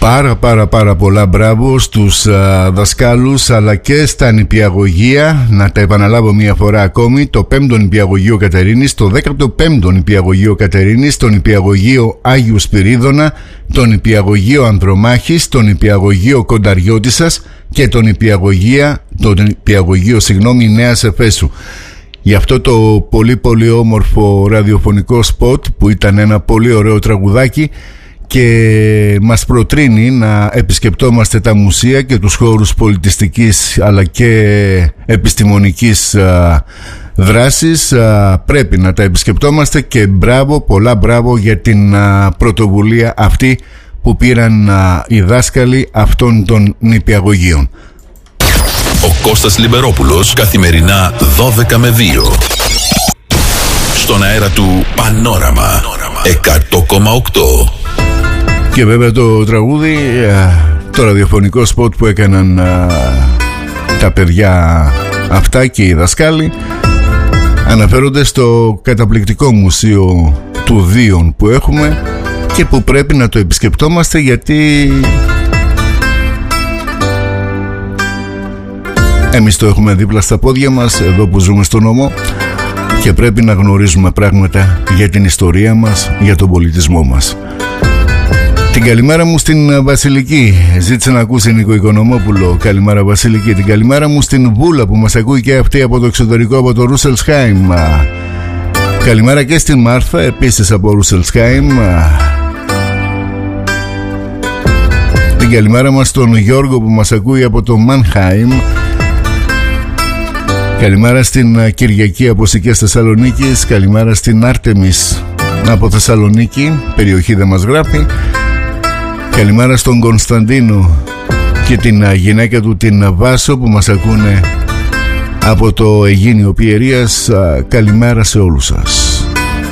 Πάρα πολλά μπράβο στους δασκάλους αλλά και στα νηπιαγωγεία. Να τα επαναλάβω μία φορά ακόμη: το 5ο νηπιαγωγείο Κατερίνης, το 15ο νηπιαγωγείο Κατερίνης, το νηπιαγωγείο Άγιου Σπυρίδωνα, το νηπιαγωγείο Ανδρομάχης, το νηπιαγωγείο Κονταριώτισσας και το νηπιαγωγείο Νέας Εφέσου. Για αυτό το πολύ όμορφο ραδιοφωνικό σποτ που ήταν ένα πολύ ωραίο τραγουδάκι και μας προτρίνει να επισκεπτόμαστε τα μουσεία και τους χώρους πολιτιστικής αλλά και επιστημονικής δράσης, πρέπει να τα επισκεπτόμαστε και πολλά μπράβο για την πρωτοβουλία αυτή που πήραν οι δάσκαλοι αυτών των νηπιαγωγείων. Ο Κώστας Λιμπερόπουλος, καθημερινά 12 με 2 στον αέρα του Πανόραμα 100,8. Και βέβαια το τραγούδι, το ραδιοφωνικό σποτ που έκαναν τα παιδιά αυτά και οι δασκάλοι, αναφέρονται στο καταπληκτικό μουσείο του Δίων που έχουμε και που πρέπει να το επισκεπτόμαστε, γιατί εμείς το έχουμε δίπλα στα πόδια μας εδώ που ζούμε στον νόμο και πρέπει να γνωρίζουμε πράγματα για την ιστορία μας, για τον πολιτισμό μας. Την καλημέρα μου στην Βασιλική. Ζήτησε να ακούσει Νίκο Οικονομόπουλο. Καλημέρα Βασιλική. Την καλημέρα μου στην Βούλα που μας ακούει και αυτή από το εξωτερικό, από το Ρούσελσχάιμ. Καλημέρα και στην Μάρθα, επίσης από Ρούσελσχάιμ. Την καλημέρα μας στον Γιώργο που μας ακούει από το Μάνχαιμ. Καλημέρα στην Κυριακή από Σικές Θεσσαλονίκης. Καλημέρα στην Άρτεμις από Θεσσαλονίκη, περιοχή δεν μας γράφει. Καλημέρα στον Κωνσταντίνο και την γυναίκα του την Βάσο που μας ακούνε από το Αιγίνιο Πιερίας. Καλημέρα σε όλους σας.